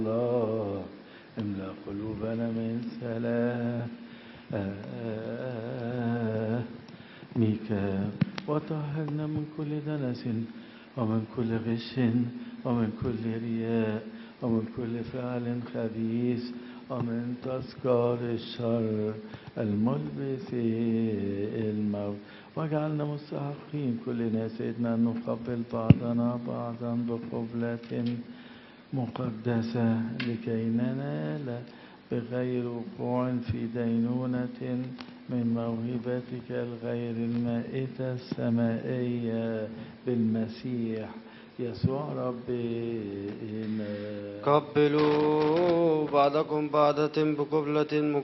الله املأ قلوبنا من سلامك وطهرنا من كل دنس ومن كل غش ومن كل رياء ومن كل فعل خبيث ومن تذكار الشر الملبس الموت واجعلنا مستحقين كلنا سيدنا أن نقبل بعضنا بعضا بقبلة مقدسة لكي ننال بغير وقوع في دينونة من موهبتك الغير المائتة السمائية بالمسيح يسوع ربنا. قبلوا بعضكم بعضة بقبلة